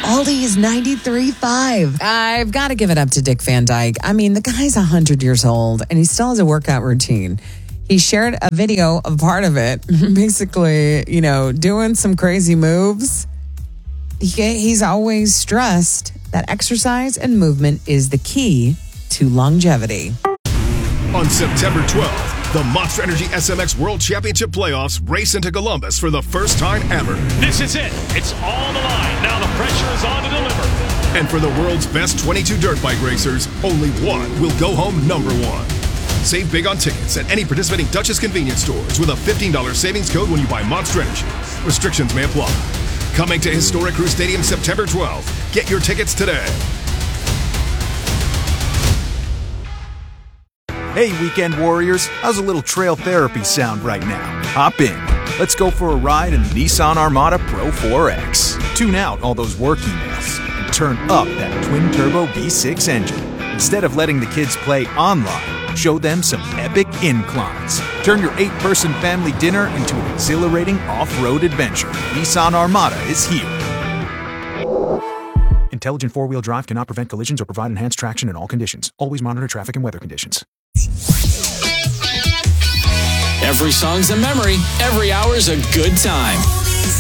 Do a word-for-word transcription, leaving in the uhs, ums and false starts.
Aldi's ninety-three point five. I've got to give it up to Dick Van Dyke. I mean, the guy's one hundred years old, and he still has a workout routine. He shared a video of part of it, basically, you know, doing some crazy moves. He, he's always stressed that exercise and movement is the key to longevity. On September twelfth, the Monster Energy S M X World Championship Playoffs race into Columbus for the first time ever. This is it. It's all the line. Now the pressure is on to deliver. And for the world's best twenty-two dirt bike racers, only one will go home number one. Save big on tickets at any participating Dutchess convenience stores with a fifteen dollars savings code when you buy Monster Energy. Restrictions may apply. Coming to Historic Crew Stadium September twelfth. Get your tickets today. Hey, weekend warriors, how's a little trail therapy sound right now? Hop in. Let's go for a ride in the Nissan Armada Pro four X. Tune out all those work emails and turn up that twin-turbo V six engine. Instead of letting the kids play online, show them some epic inclines. Turn your eight-person family dinner into an exhilarating off-road adventure. Nissan Armada is here. Intelligent four-wheel drive cannot prevent collisions or provide enhanced traction in all conditions. Always monitor traffic and weather conditions. Every song's a memory. Every hour's a good time.